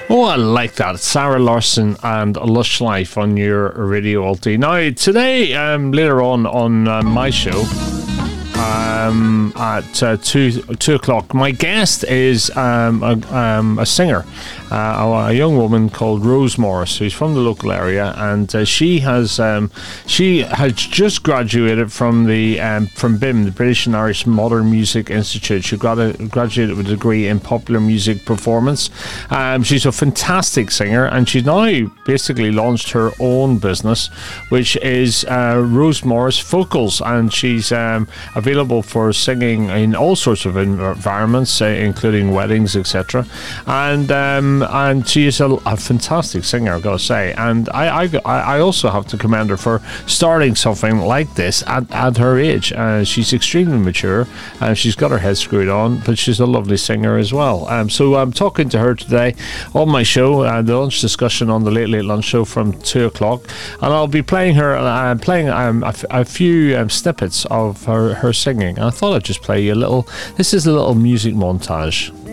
Oh, I like that. Sarah Larson and Lush Life on your Radio Alti. Now, today, later on my show, at 2 o'clock, my guest is a singer, a young woman called Rose Morris, who's from the local area, and she has just graduated from BIMM, the British and Irish Modern Music Institute. She graduated with a degree in popular music performance. She's a fantastic singer, and she's now basically launched her own business, which is Rose Morris Vocals, and she's available for singing in all sorts of environments, including weddings, etc. And she is a fantastic singer, I've got to say. And I also have to commend her for starting something like this at her age. She's extremely mature, and she's got her head screwed on, but she's a lovely singer as well. So I'm talking to her today on my show, the lunch discussion on the Late Late Lunch Show from 2 o'clock, and I'll be playing a few snippets of her singing. And I thought I'd just play you this is a little music montage.